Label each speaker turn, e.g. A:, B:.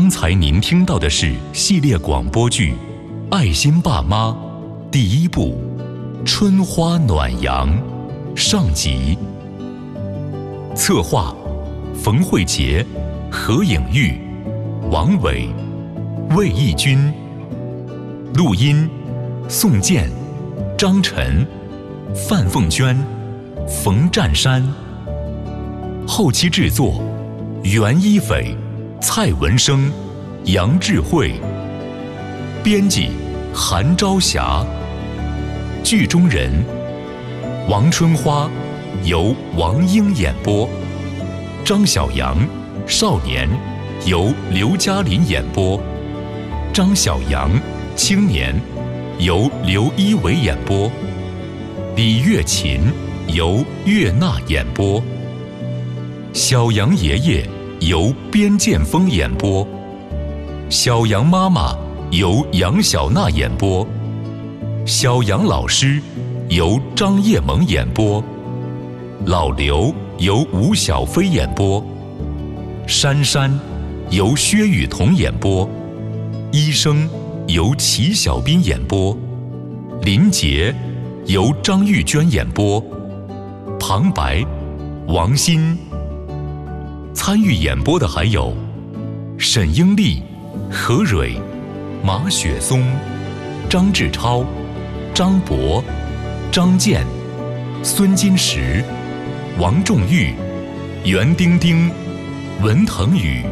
A: 刚才您听到的是系列广播剧《爱心爸妈》第1部《春花暖阳》上集。策划：冯慧杰、何颖玉、王伟、魏义军。录音：宋健、张晨、范凤娟、冯占山。后期制作：袁一斐、蔡文生、杨智慧。编辑：韩朝霞。剧中人：王春花由王英演播，张小阳少年由刘嘉林演播，张小阳青年由刘一伟演播，李月琴由岳娜演播，小杨爷爷由边建峰演播，小杨妈妈由杨小娜演播，小杨老师由张叶萌演播，老刘由吴小飞演播，珊珊由薛雨桐演播，医生由齐小斌演播，林杰由张玉娟演播，旁白王鑫。参与演播的还有沈英丽、何蕊、马雪松、张志超、张博、张健、孙金石、王仲玉、袁丁丁、文腾宇、